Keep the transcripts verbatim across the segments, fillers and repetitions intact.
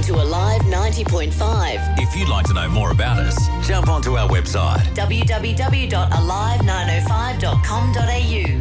to Alive ninety point five. If you'd like to know more about us, jump onto our website w w w dot alive nine oh five dot com dot a u.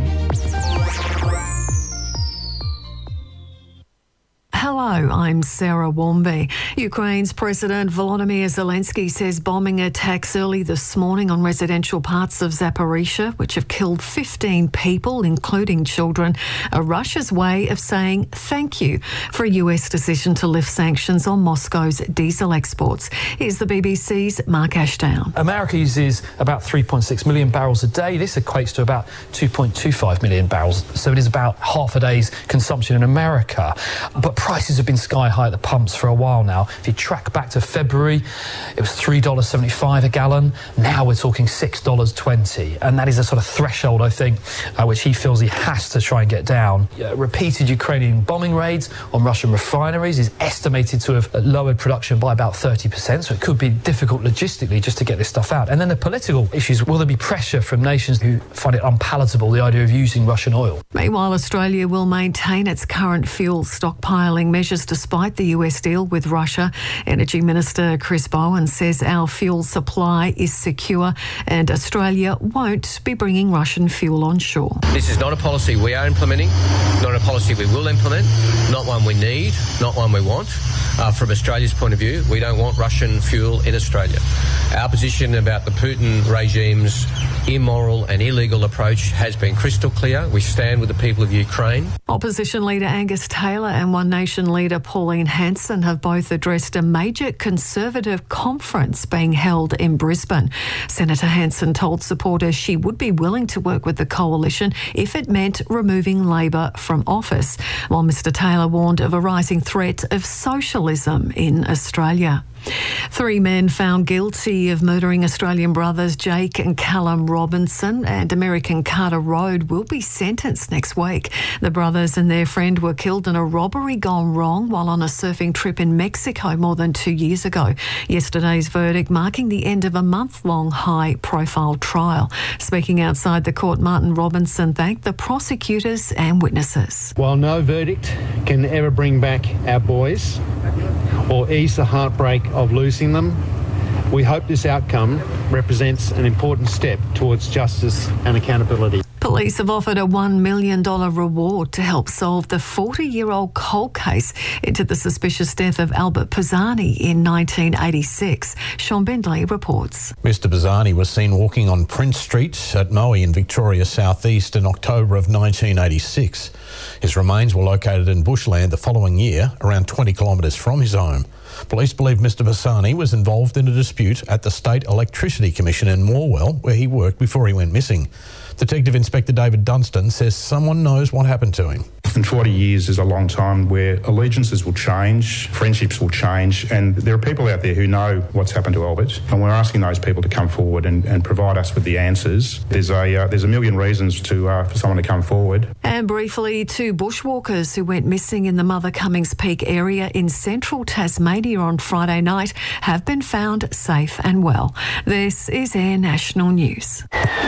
Hello, I'm Sarah Womby. Ukraine's President Volodymyr Zelensky says bombing attacks early this morning on residential parts of Zaporizhzhia, which have killed fifteen people, including children, are Russia's way of saying thank you for a U S decision to lift sanctions on Moscow's diesel exports. Here's the B B C's Mark Ashdown. America uses about three point six million barrels a day. This equates to about two point two five million barrels, so it is about half a day's consumption in America. But prices have been sky high at the pumps for a while now. If you track back to February, it was three dollars seventy-five a gallon. Now we're talking six dollars twenty, and that is a sort of threshold, I think, uh, which he feels he has to try and get down. Uh, repeated Ukrainian bombing raids on Russian refineries is estimated to have lowered production by about thirty percent, so it could be difficult logistically just to get this stuff out. And then the political issues, will there be pressure from nations who find it unpalatable, the idea of using Russian oil? Meanwhile, Australia will maintain its current fuel stockpiling measures despite the U S deal with Russia. Energy Minister Chris Bowen says our fuel supply is secure and Australia won't be bringing Russian fuel on shore. This is not a policy we are implementing, not a policy we will implement, not one we need, not one we want. Uh, from Australia's point of view, we don't want Russian fuel in Australia. Our position about the Putin regime's immoral and illegal approach has been crystal clear. We stand with the people of Ukraine. Opposition leader Angus Taylor and One Nation leader Pauline Hanson have both addressed a major Conservative conference being held in Brisbane. Senator Hanson told supporters she would be willing to work with the coalition if it meant removing Labor from office, while Mr Taylor warned of a rising threat of socialism in Australia. Three men found guilty of murdering Australian brothers Jake and Callum Robinson and American Carter Road will be sentenced next week. The brothers and their friend were killed in a robbery gone wrong while on a surfing trip in Mexico more than two years ago. Yesterday's verdict marking the end of a month-long high-profile trial. Speaking outside the court, Martin Robinson thanked the prosecutors and witnesses. While no verdict can ever bring back our boys or ease the heartbreak of losing them, we hope this outcome represents an important step towards justice and accountability. Police have offered a one million dollars reward to help solve the forty-year-old cold case into the suspicious death of Albert Pisani in nineteen eighty-six. Sean Bendley reports. Mister Pisani was seen walking on Prince Street at Moe in Victoria South East in October of nineteen eighty-six. His remains were located in bushland the following year, around twenty kilometres from his home. Police believe Mister Pisani was involved in a dispute at the State Electricity Commission in Morwell, where he worked before he went missing. Detective Inspector David Dunstan says someone knows what happened to him. And forty years is a long time where allegiances will change, friendships will change, and there are people out there who know what's happened to Albert, and we're asking those people to come forward and, and provide us with the answers. There's a uh, there's a million reasons to uh, for someone to come forward. And briefly, two bushwalkers who went missing in the Mother Cummings Peak area in central Tasmania on Friday night have been found safe and well. This is Air National News.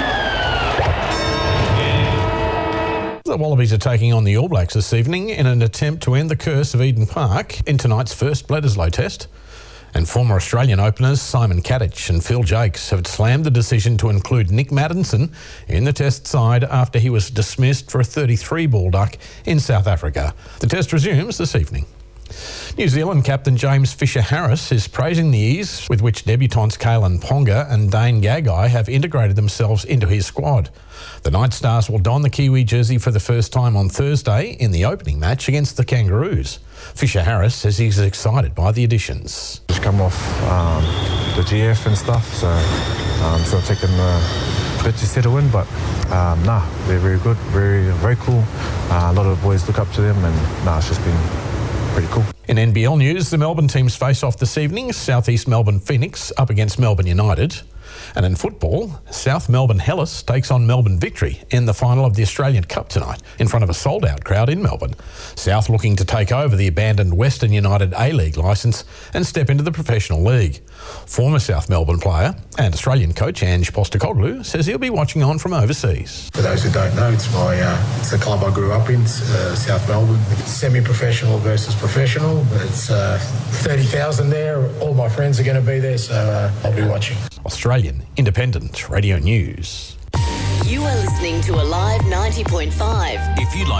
The Wallabies are taking on the All Blacks this evening in an attempt to end the curse of Eden Park in tonight's first Bledisloe Test. And former Australian openers Simon Katich and Phil Jakes have slammed the decision to include Nick Maddinson in the Test side after he was dismissed for a thirty-three ball duck in South Africa. The Test resumes this evening. New Zealand captain James Fisher-Harris is praising the ease with which debutants Kalen Ponga and Dane Gagai have integrated themselves into his squad. The Night Stars will don the Kiwi jersey for the first time on Thursday in the opening match against the Kangaroos. Fisher-Harris says he's excited by the additions. Just come off um, the G F and stuff, so um, sort of taking a bit to settle in, but um, nah, they're very good, very, very cool. Uh, a lot of the boys look up to them, and nah, it's just been pretty cool. In N B L news, the Melbourne teams face off this evening. South East Melbourne Phoenix up against Melbourne United. And in football, South Melbourne Hellas takes on Melbourne Victory in the final of the Australian Cup tonight in front of a sold-out crowd in Melbourne. South looking to take over the abandoned Western United A-League licence and step into the professional league. Former South Melbourne player and Australian coach Ange Postecoglou says he'll be watching on from overseas. For those who don't know, it's my uh, it's the club I grew up in, uh, South Melbourne. Semi-professional versus professional. It's uh, thirty thousand there. All my friends are going to be there, so uh, I'll be watching. Australian Independent Radio News. You are listening to Alive ninety point five. If you'd like